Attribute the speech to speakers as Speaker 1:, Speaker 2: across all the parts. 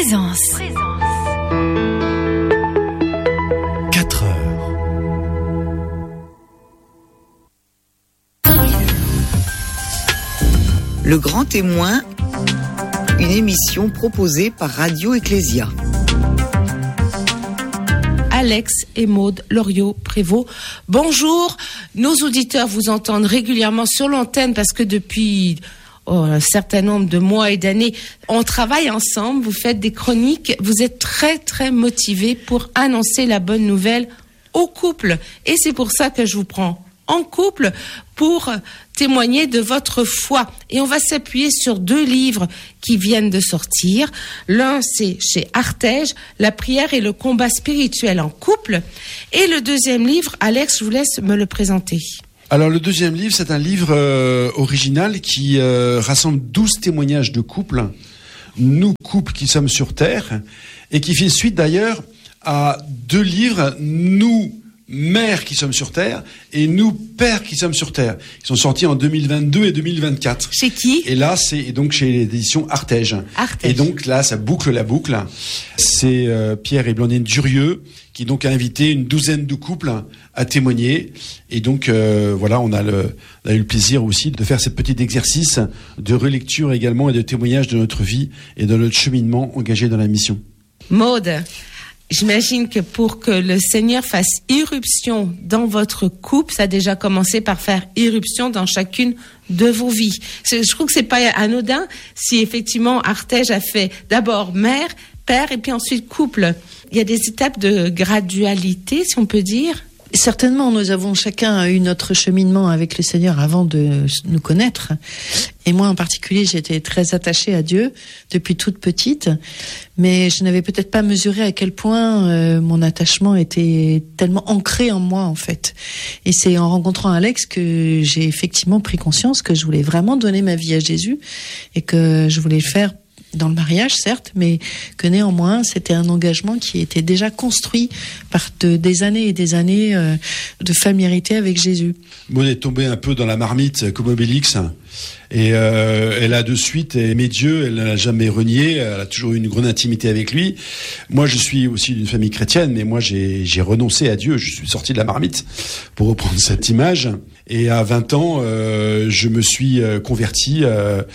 Speaker 1: Présence.
Speaker 2: 4 heures.
Speaker 3: Le Grand Témoin, une émission proposée par Radio Ecclésia.
Speaker 4: Alex et Maude Loriot-Prévost. Bonjour, nos auditeurs vous entendent régulièrement sur l'antenne parce que depuis un certain nombre de mois et d'années, on travaille ensemble, vous faites des chroniques, vous êtes très très motivés pour annoncer la bonne nouvelle aux couples. Et c'est pour ça que je vous prends en couple pour témoigner de votre foi. Et on va s'appuyer sur 2 livres qui viennent de sortir. L'un, c'est chez Artege, La prière et le combat spirituel en couple. Et le deuxième livre, Alex, je vous laisse me le présenter.
Speaker 2: Alors le deuxième livre, c'est un livre original qui rassemble 12 témoignages de couples, nous couples qui sommes sur Terre, et qui fait suite d'ailleurs à 2 livres, nous mères qui sommes sur Terre et nous pères qui sommes sur Terre. Ils sont sortis en 2022 et 2024.
Speaker 4: Chez qui ?
Speaker 2: Et là, c'est donc chez l'édition Artege. Et donc là, ça boucle la boucle. C'est Pierre et Blandine Durieux qui donc a invité une douzaine de couples à témoigner. Et donc voilà, on a eu le plaisir aussi de faire ce petit exercice de relecture également et de témoignage de notre vie et de notre cheminement engagé dans la mission.
Speaker 4: Maude, j'imagine que pour que le Seigneur fasse irruption dans votre couple, ça a déjà commencé par faire irruption dans chacune de vos vies. Je trouve que c'est pas anodin si effectivement Artege a fait d'abord mère, père et puis ensuite couple. Il y a des étapes de gradualité, si on peut dire.
Speaker 5: Certainement, nous avons chacun eu notre cheminement avec le Seigneur avant de nous connaître. Et moi, en particulier, j'étais très attachée à Dieu depuis toute petite, mais je n'avais peut-être pas mesuré à quel point mon attachement était tellement ancré en moi, en fait. Et c'est en rencontrant Alex que j'ai effectivement pris conscience que je voulais vraiment donner ma vie à Jésus et que je voulais le faire dans le mariage, certes, mais que néanmoins, c'était un engagement qui était déjà construit par des années et des années de familiarité avec Jésus.
Speaker 2: Maud est tombée un peu dans la marmite comme Obélix. Et elle a de suite aimé Dieu, elle n'a jamais renié, elle a toujours eu une grande intimité avec lui. Moi, je suis aussi d'une famille chrétienne, mais moi, j'ai renoncé à Dieu, je suis sorti de la marmite, pour reprendre cette image. Et à 20 ans, je me suis converti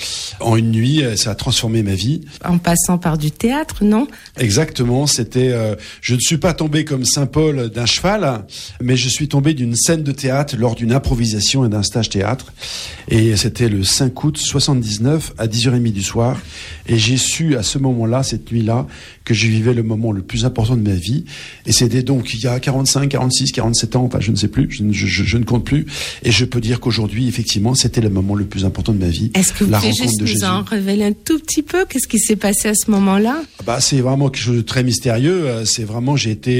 Speaker 2: en une nuit, ça a transformé ma vie.
Speaker 4: En passant par du théâtre, non ?
Speaker 2: Exactement, c'était... je ne suis pas tombé comme Saint Paul d'un cheval, mais je suis tombé d'une scène de théâtre lors d'une improvisation et d'un stage théâtre. Et c'était le 5 août 79 à 10h30 du soir. Et j'ai su à ce moment-là, cette nuit-là, que je vivais le moment le plus important de ma vie. Et c'était donc il y a 45, 46, 47 ans, enfin je ne sais plus, je ne compte plus. Et je peux dire qu'aujourd'hui, effectivement, c'était le moment le plus important de ma vie.
Speaker 4: Est-ce que vous pouvez juste nous en révéler un tout petit peu ? Qu'est-ce qui s'est passé à ce moment-là ?
Speaker 2: C'est vraiment quelque chose de très mystérieux. C'est vraiment,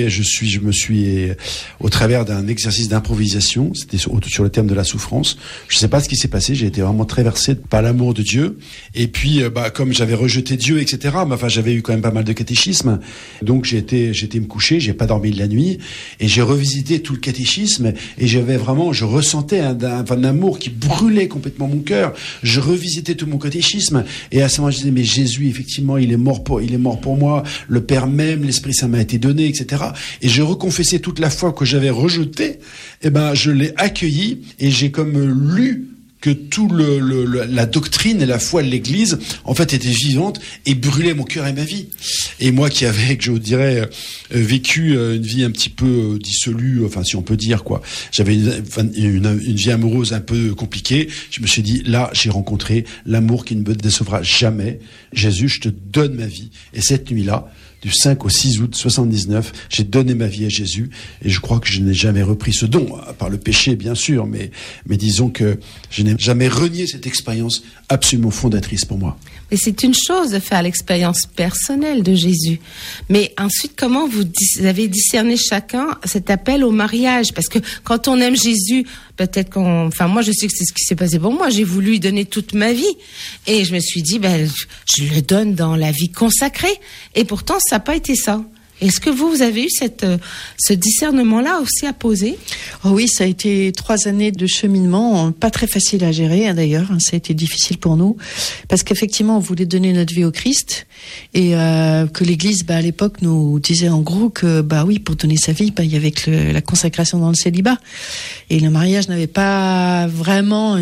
Speaker 2: je me suis au travers d'un exercice d'improvisation. C'était sur le thème de la souffrance. Je ne sais pas ce qui s'est passé. J'ai été vraiment traversé par l'amour de Dieu. Et puis, comme j'avais rejeté Dieu, etc. J'avais eu quand même pas mal de catéchisme. Donc j'ai été me coucher. J'ai pas dormi de la nuit. Et j'ai revisité tout le catéchisme. Et je ressentais un amour qui brûlait complètement mon cœur. Je revisitais tout mon catéchisme. Et à ce moment, je disais, mais Jésus, effectivement, il est mort pour moi. Le Père même, l'Esprit Saint m'a été donné, etc. Et je reconfessais toute la foi que j'avais rejetée. Je l'ai accueillie et j'ai comme lu que tout la doctrine et la foi de l'Église, en fait, était vivante et brûlait mon cœur et ma vie. Et moi qui avais, je dirais, vécu une vie un petit peu dissolue, enfin, si on peut dire, quoi. J'avais une vie amoureuse un peu compliquée. Je me suis dit, là, j'ai rencontré l'amour qui ne me décevra jamais. Jésus, je te donne ma vie. Et cette nuit-là, du 5 au 6 août 79, j'ai donné ma vie à Jésus et je crois que je n'ai jamais repris ce don, par le péché bien sûr, mais disons que je n'ai jamais renié cette expérience absolument fondatrice pour moi.
Speaker 4: Mais c'est une chose de faire l'expérience personnelle de Jésus. Mais ensuite, comment vous avez discerné chacun cet appel au mariage ? Parce que quand on aime Jésus, peut-être moi je sais que c'est ce qui s'est passé pour moi. J'ai voulu lui donner toute ma vie. Et je me suis dit, je le donne dans la vie consacrée. Et pourtant, ça n'a pas été ça. Est-ce que vous avez eu ce discernement-là aussi à poser?
Speaker 5: Oh oui, ça a été 3 années de cheminement, pas très facile à gérer d'ailleurs, ça a été difficile pour nous, parce qu'effectivement on voulait donner notre vie au Christ, et que l'Église à l'époque nous disait en gros que oui, pour donner sa vie, il y avait que la consacration dans le célibat, et le mariage n'avait pas vraiment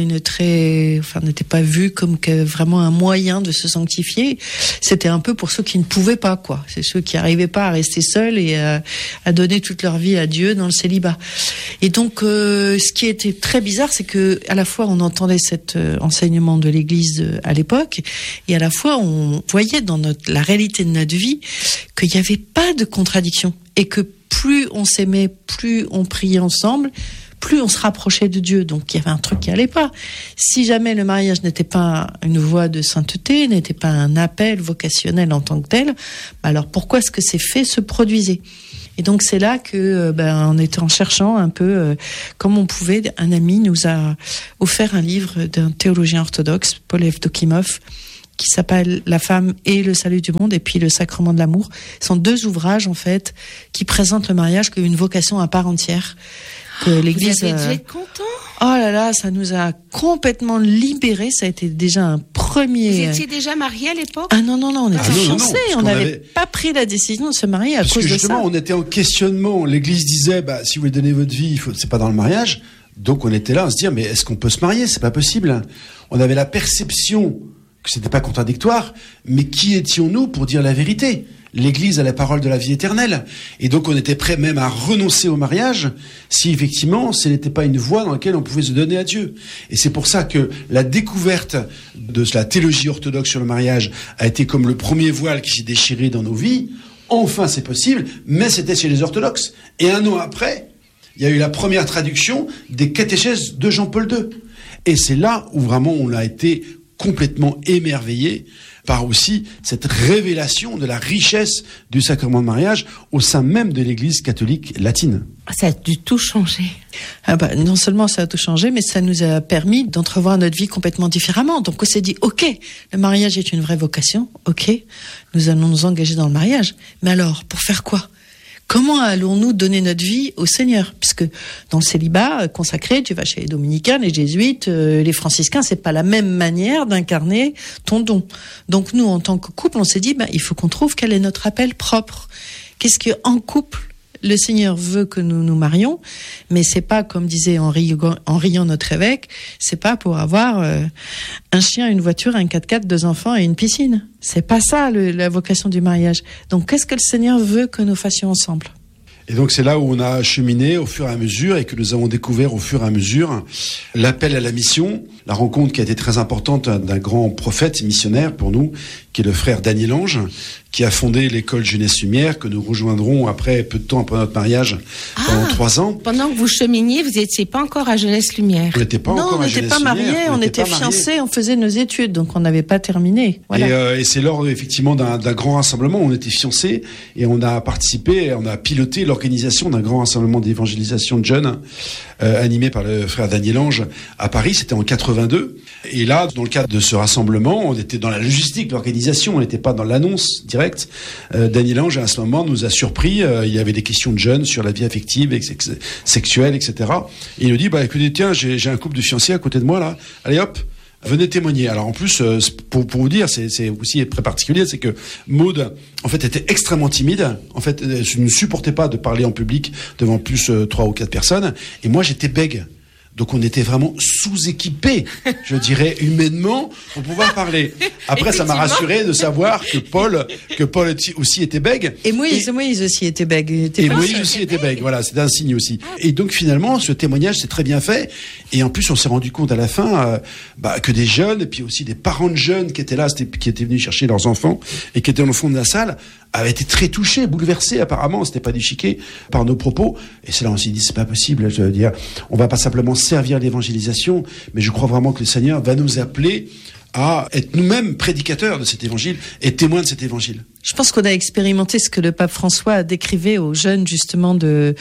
Speaker 5: n'était pas vu comme que vraiment un moyen de se sanctifier. C'était un peu pour ceux qui ne pouvaient pas, quoi. C'est ceux qui n'arrivaient pas à rester seuls et à donner toute leur vie à Dieu dans le célibat. Et donc, ce qui était très bizarre, c'est que à la fois on entendait cet enseignement de l'Église à l'époque, et à la fois on voyait dans la réalité de notre vie qu'il n'y avait pas de contradiction, et que plus on s'aimait, plus on priait ensemble, plus on se rapprochait de Dieu. Donc il y avait un truc qui allait pas. Si jamais le mariage n'était pas une voie de sainteté, n'était pas un appel vocationnel en tant que tel, alors pourquoi est-ce que ces faits se produisaient? Et donc c'est là que, en étant cherchant un peu comme on pouvait, un ami nous a offert un livre d'un théologien orthodoxe, Paul Evdokimov, qui s'appelle « La femme et le salut du monde » et puis « Le sacrement de l'amour ». Ce sont 2 ouvrages, en fait, qui présentent le mariage comme une vocation à part entière. Que l'Église,
Speaker 4: vous avez dû être content.
Speaker 5: Oh là là, ça nous a complètement libérés. Ça a été déjà un premier...
Speaker 4: Vous étiez déjà mariés à l'époque?
Speaker 5: Ah non, on était fiancés.
Speaker 2: Non,
Speaker 5: on n'avait pas pris la décision de se marier à cause de ça.
Speaker 2: Justement, on était en questionnement. L'Église disait, si vous voulez donner votre vie, c'est pas dans le mariage. Donc on était là à se dire, mais est-ce qu'on peut se marier? C'est pas possible. On avait la perception que c'était pas contradictoire, mais qui étions-nous pour dire la vérité? L'Église a la parole de la vie éternelle. Et donc on était prêt même à renoncer au mariage si effectivement ce n'était pas une voie dans laquelle on pouvait se donner à Dieu. Et c'est pour ça que la découverte de la théologie orthodoxe sur le mariage a été comme le premier voile qui s'est déchiré dans nos vies. Enfin c'est possible, mais c'était chez les orthodoxes. Et 1 an après, il y a eu la première traduction des catéchèses de Jean-Paul II. Et c'est là où vraiment on a été complètement émerveillé par aussi cette révélation de la richesse du sacrement de mariage au sein même de l'Église catholique latine.
Speaker 4: Ça a dû tout changer.
Speaker 5: Non seulement ça a tout changé, mais ça nous a permis d'entrevoir notre vie complètement différemment. Donc on s'est dit, ok, le mariage est une vraie vocation, ok, nous allons nous engager dans le mariage. Mais alors, pour faire quoi ? Comment allons-nous donner notre vie au Seigneur? Puisque dans le célibat consacré, tu vas chez les dominicains, les jésuites, les franciscains, c'est pas la même manière d'incarner ton don. Donc nous, en tant que couple, on s'est dit, il faut qu'on trouve quel est notre appel propre. Qu'est-ce que en couple le Seigneur veut que nous nous marions, mais c'est pas, comme disait en riant notre évêque, c'est pas pour avoir un chien, une voiture, un 4x4, 2 enfants et une piscine. C'est pas ça la vocation du mariage. Donc qu'est-ce que le Seigneur veut que nous fassions ensemble ?
Speaker 2: Et donc c'est là où on a cheminé au fur et à mesure et que nous avons découvert au fur et à mesure l'appel à la mission, la rencontre qui a été très importante d'un grand prophète missionnaire pour nous, qui est le frère Daniel Ange, qui a fondé l'école Jeunesse Lumière, que nous rejoindrons peu de temps après notre mariage, pendant 3 ans.
Speaker 4: Pendant que vous cheminiez, vous n'étiez pas encore à Jeunesse Lumière.
Speaker 2: On n'était pas encore à Jeunesse Lumière.
Speaker 5: Non, on n'était pas mariés, on était fiancés, on faisait nos études, donc on n'avait pas terminé. Voilà.
Speaker 2: Et c'est lors, effectivement, d'un grand rassemblement, on était fiancés, et on a participé, on a piloté l'organisation d'un grand rassemblement d'évangélisation de jeunes, animé par le frère Daniel Ange à Paris, c'était en 82. Et là, dans le cadre de ce rassemblement, on était dans la logistique, l'organisation, on n'était pas dans l'annonce directe. Daniel Ange, à ce moment, nous a surpris. Il y avait des questions de jeunes sur la vie affective, sexuelle, etc. Et il nous dit, écoutez, tiens, j'ai un couple de fiancés à côté de moi, là. Allez, hop, venez témoigner. Alors, en plus, pour vous dire, c'est aussi très particulier, c'est que Maud, en fait, était extrêmement timide. En fait, elle ne supportait pas de parler en public devant plus 3 ou 4 personnes. Et moi, j'étais bègue. Donc on était vraiment sous-équipés, je dirais, humainement, pour pouvoir parler. Après, ça m'a rassuré de savoir que Paul aussi était bègue.
Speaker 5: Et Moïse aussi était bègue.
Speaker 2: Moïse aussi était bègue, voilà, c'était un signe aussi. Et donc finalement, ce témoignage s'est très bien fait. Et en plus, on s'est rendu compte à la fin que des jeunes, et puis aussi des parents de jeunes qui étaient là, qui étaient venus chercher leurs enfants, et qui étaient dans le fond de la salle, avaient été très touchés, bouleversés apparemment, c'était pas du chiquet, par nos propos. Et c'est là on s'est dit, c'est pas possible, je veux dire, on va pas simplement servir l'évangélisation, mais je crois vraiment que le Seigneur va nous appeler à être nous-mêmes prédicateurs de cet évangile et témoins de cet évangile.
Speaker 5: Je pense qu'on a expérimenté ce que le pape François décrivait aux jeunes, justement,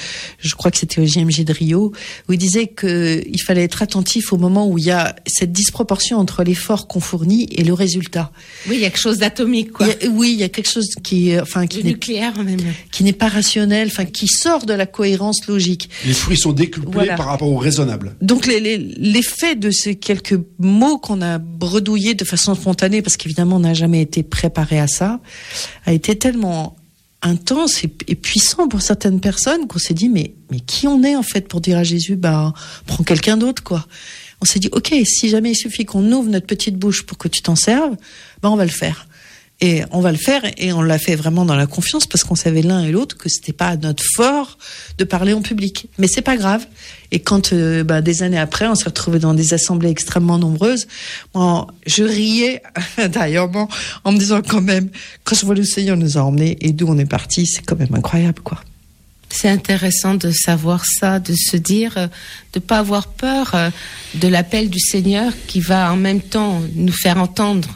Speaker 5: je crois que c'était au JMJ de Rio, où il disait qu'il fallait être attentif au moment où il y a cette disproportion entre l'effort qu'on fournit et le résultat.
Speaker 4: Oui, il y a quelque chose d'atomique, quoi.
Speaker 5: Il y a quelque chose qui
Speaker 4: nucléaire, même.
Speaker 5: Qui n'est pas rationnel, qui sort de la cohérence logique.
Speaker 2: Les fruits sont décuplés par rapport au raisonnable.
Speaker 5: Donc, l'effet de ces quelques mots qu'on a bredouillés de façon spontanée, parce qu'évidemment, on n'a jamais été préparé à ça, a été tellement intense et puissant pour certaines personnes qu'on s'est dit mais qui on est en fait pour dire à Jésus prends quelqu'un d'autre, quoi. On s'est dit ok, si jamais il suffit qu'on ouvre notre petite bouche pour que tu t'en serves, on va le faire. Et on va le faire, et on l'a fait vraiment dans la confiance, parce qu'on savait l'un et l'autre que c'était pas notre fort de parler en public. Mais c'est pas grave. Et quand, des années après, on s'est retrouvés dans des assemblées extrêmement nombreuses, moi, je riais intérieurement en me disant quand même, quand je vois le Seigneur nous a emmenés et d'où on est parti, c'est quand même incroyable, quoi.
Speaker 4: C'est intéressant de savoir ça, de se dire, de pas avoir peur de l'appel du Seigneur qui va en même temps nous faire entendre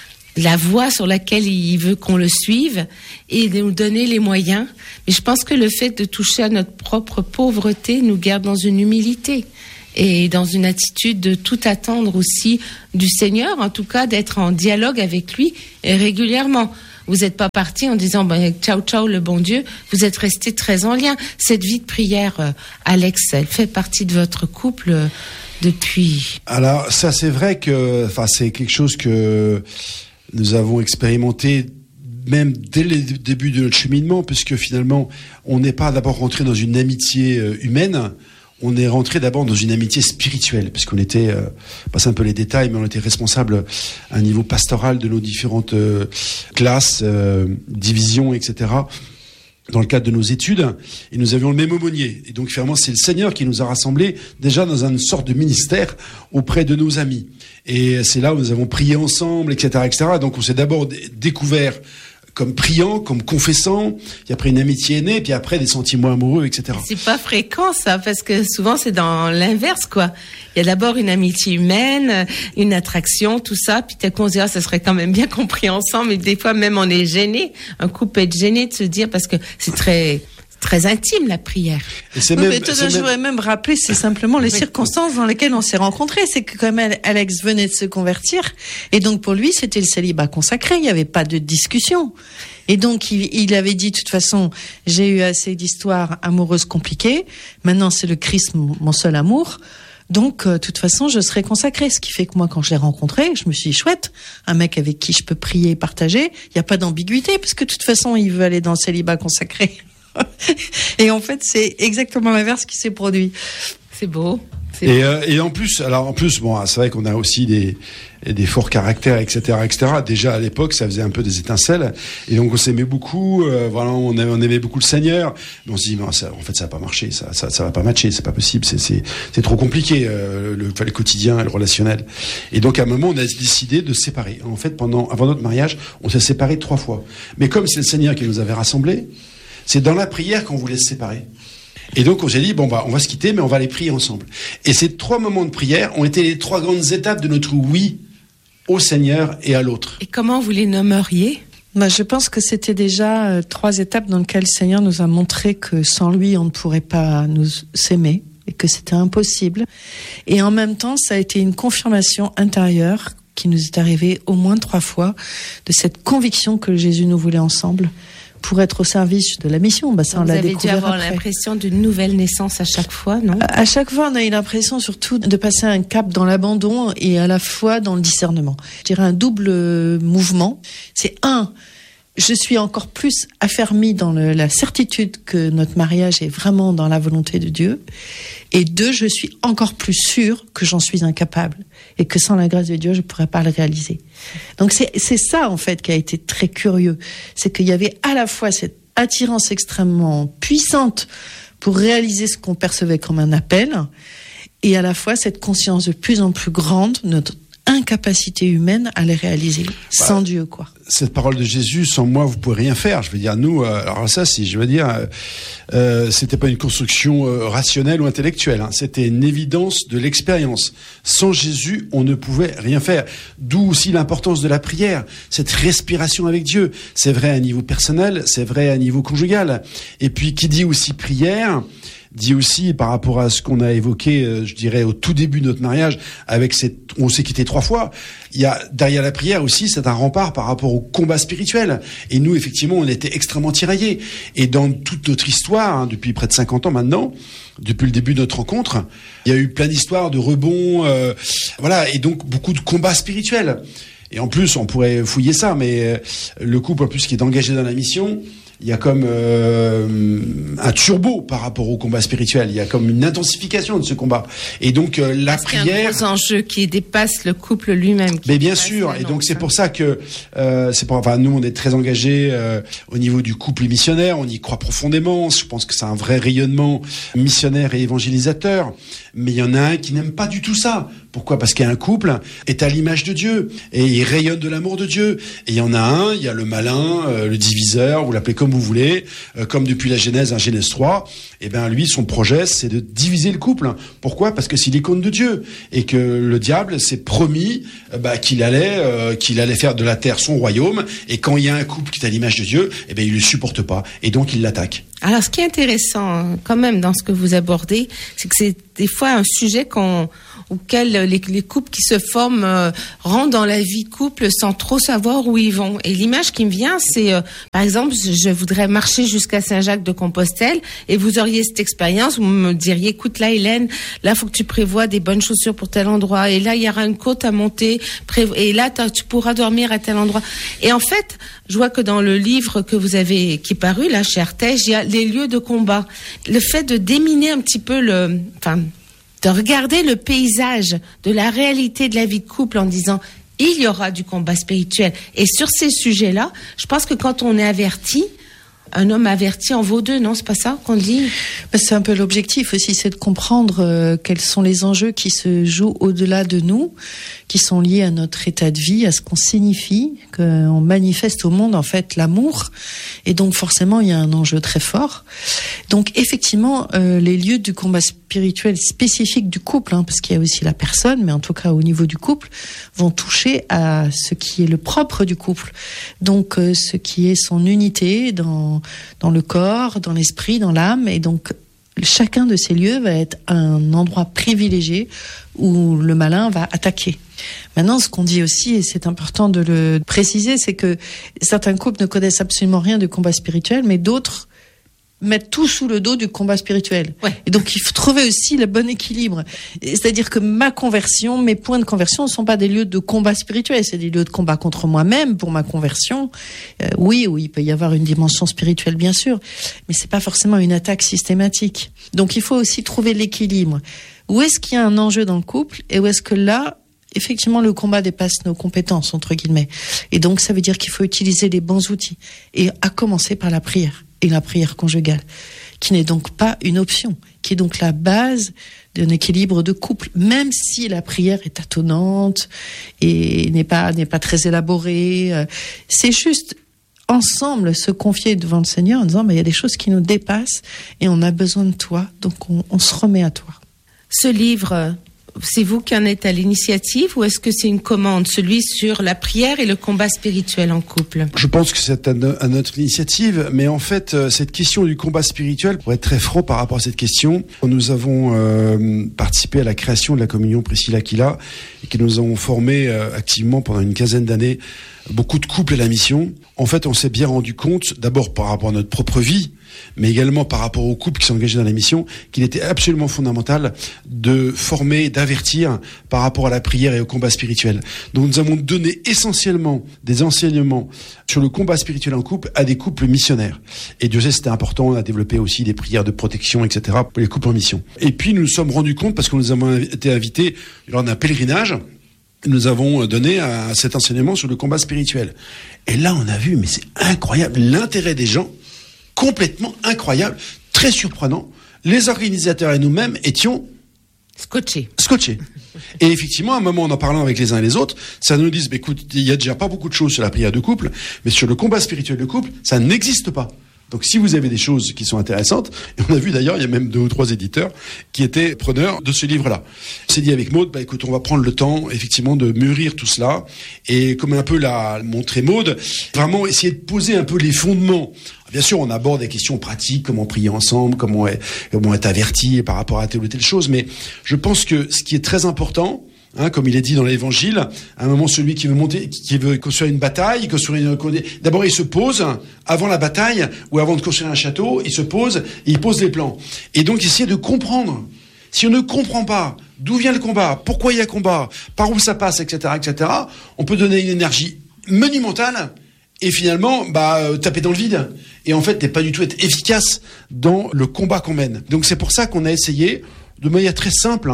Speaker 4: la voie sur laquelle il veut qu'on le suive et de nous donner les moyens. Mais je pense que le fait de toucher à notre propre pauvreté nous garde dans une humilité et dans une attitude de tout attendre aussi du Seigneur, en tout cas d'être en dialogue avec lui et régulièrement. Vous n'êtes pas parti en disant ciao ciao le bon Dieu, vous êtes resté très en lien. Cette vie de prière, Alex, elle fait partie de votre couple depuis...
Speaker 2: Alors ça c'est vrai que c'est quelque chose que nous avons expérimenté même dès le début de notre cheminement, puisque finalement, on n'est pas d'abord rentré dans une amitié humaine, on est rentré d'abord dans une amitié spirituelle, puisqu'on était, passe un peu les détails, mais on était responsable à un niveau pastoral de nos différentes classes, divisions, etc., dans le cadre de nos études, et nous avions le même aumônier. Et donc, finalement, c'est le Seigneur qui nous a rassemblés déjà dans une sorte de ministère auprès de nos amis. Et c'est là où nous avons prié ensemble, etc., etc. Donc, on s'est d'abord découvert comme priant, comme confessant, puis après une amitié est née, puis après des sentiments amoureux, etc.
Speaker 4: C'est pas fréquent ça, parce que souvent c'est dans l'inverse, quoi. Il y a d'abord une amitié humaine, une attraction, tout ça, puis tout à coup on se dit ça serait quand même bien qu'on prie ensemble, et des fois même on est gêné, un couple peut être gêné de se dire, parce que c'est très intime la prière.
Speaker 5: Je voudrais même rappeler, c'est simplement les circonstances dans lesquelles on s'est rencontrés. C'est que comme Alex venait de se convertir, et donc pour lui c'était le célibat consacré, il n'y avait pas de discussion. Et donc il avait dit de toute façon, j'ai eu assez d'histoires amoureuses compliquées, maintenant c'est le Christ mon seul amour. Donc, de toute façon, je serai consacrée. Ce qui fait que moi, quand je l'ai rencontré, je me suis dit, chouette, un mec avec qui je peux prier et partager, il n'y a pas d'ambiguïté, parce que de toute façon, il veut aller dans le célibat consacré. Et en fait, c'est exactement l'inverse qui s'est produit.
Speaker 4: C'est beau.
Speaker 2: Et en plus, c'est vrai qu'on a aussi des forts caractères, etc., etc. Déjà à l'époque, ça faisait un peu des étincelles, et donc on s'aimait beaucoup. On aimait beaucoup le Seigneur. Mais on se dit, en fait, ça va pas marcher, ça va pas matcher, c'est pas possible, c'est trop compliqué le quotidien et le relationnel. Et donc à un moment, on a décidé de se séparer. En fait, avant notre mariage, on s'est séparés 3 fois. Mais comme c'est le Seigneur qui nous avait rassemblés, c'est dans la prière qu'on voulait se séparer. Et donc on s'est dit, on va se quitter, mais on va aller prier ensemble. Et ces 3 moments de prière ont été les 3 grandes étapes de notre oui au Seigneur et à l'autre.
Speaker 4: Et comment vous les nommeriez ?
Speaker 5: Je pense que c'était déjà 3 étapes dans lesquelles le Seigneur nous a montré que sans lui, on ne pourrait pas nous s'aimer et que c'était impossible. Et en même temps, ça a été une confirmation intérieure qui nous est arrivée au moins 3 fois de cette conviction que Jésus nous voulait ensemble pour être au service de la mission. Ça, on l'a découvert après. Vous avez dû avoir
Speaker 4: l'impression d'une nouvelle naissance à chaque fois, non ?
Speaker 5: À chaque fois, on a eu l'impression surtout de passer un cap dans l'abandon et à la fois dans le discernement. Je dirais un double mouvement. C'est je suis encore plus affermie dans la certitude que notre mariage est vraiment dans la volonté de Dieu. Et 2, je suis encore plus sûre que j'en suis incapable et que sans la grâce de Dieu, je ne pourrais pas le réaliser. Donc c'est ça, en fait, qui a été très curieux. C'est qu'il y avait à la fois cette attirance extrêmement puissante pour réaliser ce qu'on percevait comme un appel, et à la fois cette conscience de plus en plus grande, notre incapacité humaine à les réaliser sans Dieu, quoi.
Speaker 2: Cette parole de Jésus, sans moi, vous pouvez rien faire. Je veux dire, nous, alors ça, c'était pas une construction rationnelle ou intellectuelle. C'était une évidence de l'expérience. Sans Jésus, on ne pouvait rien faire. D'où aussi l'importance de la prière, cette respiration avec Dieu. C'est vrai à niveau personnel, c'est vrai à niveau conjugal. Et puis, qui dit aussi prière, dit aussi, par rapport à ce qu'on a évoqué, je dirais, au tout début de notre mariage, on s'est quitté 3 fois. Il y a, derrière la prière aussi, c'est un rempart par rapport au combat spirituel. Et nous, effectivement, on était extrêmement tiraillés. Et dans toute notre histoire, depuis près de 50 ans maintenant, depuis le début de notre rencontre, il y a eu plein d'histoires de rebonds, et donc beaucoup de combats spirituels. Et en plus, on pourrait fouiller ça, mais le couple, en plus, qui est engagé dans la mission, il y a comme un turbo par rapport au combat spirituel. Il y a comme une intensification de ce combat. Et donc la prière.
Speaker 4: C'est un gros enjeu qui dépasse le couple lui-même.
Speaker 2: Mais bien sûr. Et donc c'est pour ça que nous on est très engagés au niveau du couple missionnaire. On y croit profondément. Je pense que c'est un vrai rayonnement missionnaire et évangélisateur. Mais il y en a un qui n'aime pas du tout ça. Pourquoi ? Parce qu'un couple est à l'image de Dieu et il rayonne de l'amour de Dieu. Et il y en a un, il y a le malin, le diviseur, vous l'appelez comme vous voulez, comme depuis la Genèse, un Genèse 3. Et ben lui, son projet, c'est de diviser le couple. Pourquoi ? Parce que c'est l'icône de Dieu et que le diable s'est promis qu'il allait faire de la terre son royaume. Et quand il y a un couple qui est à l'image de Dieu, il le supporte pas et donc il l'attaque.
Speaker 4: Alors, ce qui est intéressant quand même dans ce que vous abordez, c'est que c'est des fois un sujet auquel les couples qui se forment rentrent dans la vie de couple sans trop savoir où ils vont. Et l'image qui me vient, c'est, par exemple, je voudrais marcher jusqu'à Saint-Jacques-de-Compostelle et vous auriez cette expérience, vous me diriez, écoute là Hélène, là faut que tu prévois des bonnes chaussures pour tel endroit et là il y aura une côte à monter et là tu pourras dormir à tel endroit. Et en fait, je vois que dans le livre que vous avez, qui est paru là chez Artege, il y a les lieux de combat. Le fait de déminer un petit peu de regarder le paysage de la réalité de la vie de couple en disant il y aura du combat spirituel. Et sur ces sujets-là, je pense que quand on est averti, un homme averti en vaut 2, non? C'est pas ça qu'on dit?
Speaker 5: C'est un peu l'objectif aussi, c'est de comprendre quels sont les enjeux qui se jouent au-delà de nous, qui sont liés à notre état de vie, à ce qu'on signifie, qu'on manifeste au monde en fait l'amour. Et donc forcément, il y a un enjeu très fort. Donc effectivement, les lieux du combat spirituel spécifique du couple, parce qu'il y a aussi la personne, mais en tout cas au niveau du couple, vont toucher à ce qui est le propre du couple. Donc ce qui est son unité dans le corps, dans l'esprit, dans l'âme. Et donc chacun de ces lieux va être un endroit privilégié où le malin va attaquer. Maintenant, ce qu'on dit aussi, et c'est important de le préciser, c'est que certains couples ne connaissent absolument rien du combat spirituel, mais d'autres mettre tout sous le dos du combat spirituel. Ouais. Et donc, il faut trouver aussi le bon équilibre. C'est-à-dire que ma conversion, mes points de conversion ne sont pas des lieux de combat spirituel, c'est des lieux de combat contre moi-même pour ma conversion. Oui, il peut y avoir une dimension spirituelle, bien sûr, mais c'est pas forcément une attaque systématique. Donc, il faut aussi trouver l'équilibre. Où est-ce qu'il y a un enjeu dans le couple et où est-ce que là, effectivement, le combat dépasse nos compétences, entre guillemets. Et donc, ça veut dire qu'il faut utiliser les bons outils. Et à commencer par la prière. Et la prière conjugale, qui n'est donc pas une option, qui est donc la base d'un équilibre de couple, même si la prière est tâtonnante et n'est pas très élaborée. C'est juste ensemble se confier devant le Seigneur en disant il y a des choses qui nous dépassent et on a besoin de toi, donc on se remet à toi.
Speaker 4: Ce livre, c'est vous qui en êtes à l'initiative ou est-ce que c'est une commande, celui sur la prière et le combat spirituel en couple?
Speaker 2: Je pense que c'est à notre initiative, mais en fait, cette question du combat spirituel, pour être très franc par rapport à cette question, nous avons participé à la création de la communion Priscilla Aquila et que nous avons formé activement pendant une quinzaine d'années beaucoup de couples à la mission. En fait, on s'est bien rendu compte, d'abord par rapport à notre propre vie, mais également par rapport aux couples qui sont engagés dans la mission, qu'il était absolument fondamental de former, d'avertir par rapport à la prière et au combat spirituel. Donc nous avons donné essentiellement des enseignements sur le combat spirituel en couple à des couples missionnaires. Et Dieu sait, c'était important, on a développé aussi des prières de protection, etc. pour les couples en mission. Et puis nous nous sommes rendus compte, parce que nous avons été invités lors d'un pèlerinage, nous avons donné cet enseignement sur le combat spirituel. Et là, on a vu, mais c'est incroyable, l'intérêt des gens, complètement incroyable, très surprenant. Les organisateurs et nous-mêmes étions Scotché. Et effectivement, à un moment, en parlant avec les uns et les autres, ça nous dit, écoute, il y a déjà pas beaucoup de choses sur la prière de couple, mais sur le combat spirituel de couple, ça n'existe pas. Donc si vous avez des choses qui sont intéressantes, et on a vu d'ailleurs, il y a même 2 ou 3 éditeurs qui étaient preneurs de ce livre-là. On s'est dit avec Maude, écoute, on va prendre le temps, effectivement, de mûrir tout cela, et comme un peu l'a montré Maude, vraiment essayer de poser un peu les fondements. Bien sûr, on aborde des questions pratiques, comment prier ensemble, comment être averti par rapport à telle ou telle chose, mais je pense que ce qui est très important, comme il est dit dans l'Évangile, à un moment, celui qui veut construire une bataille, d'abord il se pose avant la bataille ou avant de construire un château, il se pose et il pose les plans. Et donc essayer de comprendre. Si on ne comprend pas d'où vient le combat, pourquoi il y a combat, par où ça passe, etc., on peut donner une énergie monumentale et finalement taper dans le vide. Et en fait, ne pas du tout être efficace dans le combat qu'on mène. Donc c'est pour ça qu'on a essayé, de manière très simple,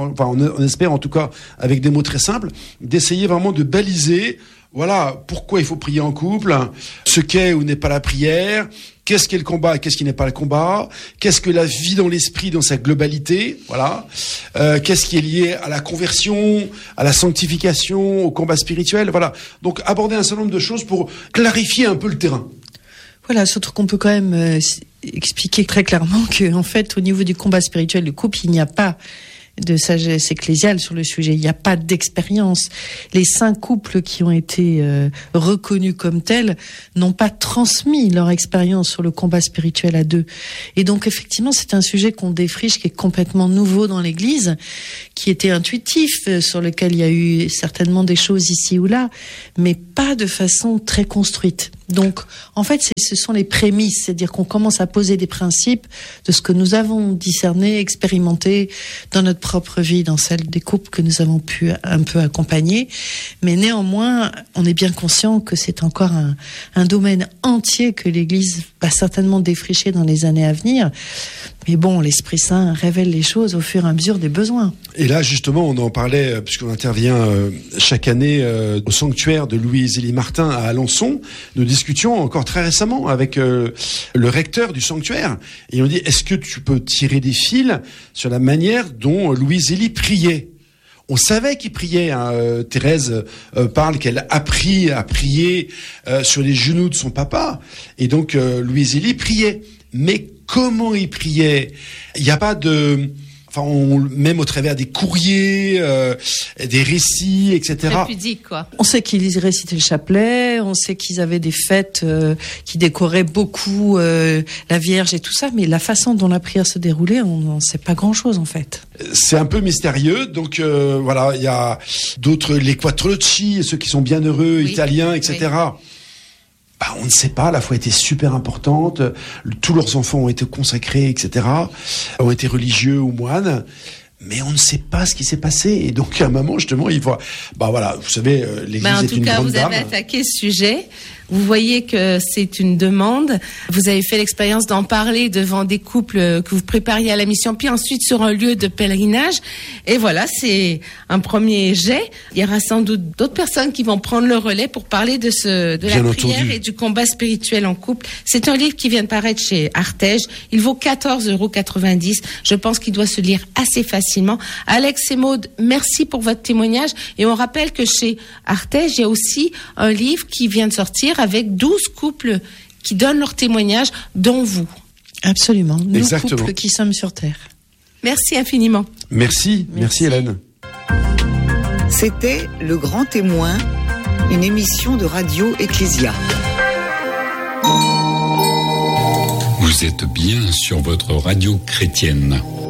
Speaker 2: on espère en tout cas avec des mots très simples, d'essayer vraiment de baliser, pourquoi il faut prier en couple, ce qu'est ou n'est pas la prière, qu'est-ce qu'est le combat et qu'est-ce qui n'est pas le combat, qu'est-ce que la vie dans l'esprit dans sa globalité, qu'est-ce qui est lié à la conversion, à la sanctification, au combat spirituel, Donc aborder un certain nombre de choses pour clarifier un peu le terrain.
Speaker 5: Voilà, surtout qu'on peut quand même expliquer très clairement que, en fait, au niveau du combat spirituel du couple, il n'y a pas de sagesse ecclésiale sur le sujet. Il n'y a pas d'expérience. Les 5 couples qui ont été reconnus comme tels n'ont pas transmis leur expérience sur le combat spirituel à 2. Et donc, effectivement, c'est un sujet qu'on défriche, qui est complètement nouveau dans l'Église, qui était intuitif, sur lequel il y a eu certainement des choses ici ou là, mais pas de façon très construite. Donc, en fait, ce sont les prémices, c'est-à-dire qu'on commence à poser des principes de ce que nous avons discerné, expérimenté dans notre propre vie, dans celle des couples que nous avons pu un peu accompagner. Mais néanmoins, on est bien conscient que c'est encore un domaine entier que l'Église va certainement défricher dans les années à venir. Mais bon, l'Esprit Saint révèle les choses au fur et à mesure des besoins.
Speaker 2: Et là, justement, on en parlait, puisqu'on intervient chaque année au sanctuaire de Louis-Zélie Martin à Alençon. Nous discutions encore très récemment avec le recteur du sanctuaire. Et on dit, est-ce que tu peux tirer des fils sur la manière dont Louis-Zélie priait ? On savait qu'il priait. Thérèse parle qu'elle a appris à prier sur les genoux de son papa. Et donc, Louis-Zélie priait. Mais comment il priait ? Il n'y a pas de... même au travers des courriers, des récits, etc.
Speaker 4: Très pudique, quoi.
Speaker 5: On sait qu'ils récitaient le chapelet, on sait qu'ils avaient des fêtes qui décoraient beaucoup la Vierge et tout ça, mais la façon dont la prière se déroulait, on n'en sait pas grand-chose, en fait.
Speaker 2: C'est un peu mystérieux, donc il y a d'autres, les Quattrocci, ceux qui sont bienheureux, italiens, etc. Oui. On ne sait pas, la foi était super importante, tous leurs enfants ont été consacrés, etc., ont été religieux ou moines, mais on ne sait pas ce qui s'est passé. Et donc, à un moment, justement, il faut... vous savez, l'Église est une grande dame.
Speaker 4: En tout cas, vous avez attaqué ce sujet. Vous voyez que c'est une demande. Vous avez fait l'expérience d'en parler devant des couples que vous prépariez à la mission, puis ensuite sur un lieu de pèlerinage. Et voilà, c'est un premier jet. Il y aura sans doute d'autres personnes qui vont prendre le relais pour parler de la prière et du combat spirituel en couple. C'est un livre qui vient de paraître chez Artege. Il vaut 14,90 €. Je pense qu'il doit se lire assez facilement. Alex et Maude, merci pour votre témoignage. Et on rappelle que chez Artege, il y a aussi un livre qui vient de sortir avec 12 couples qui donnent leur témoignage, dont vous.
Speaker 5: Absolument. Nous, couples qui sommes sur Terre.
Speaker 4: Merci infiniment.
Speaker 2: Merci Hélène.
Speaker 3: C'était Le Grand Témoin, une émission de Radio Ecclésia.
Speaker 1: Vous êtes bien sur votre radio chrétienne.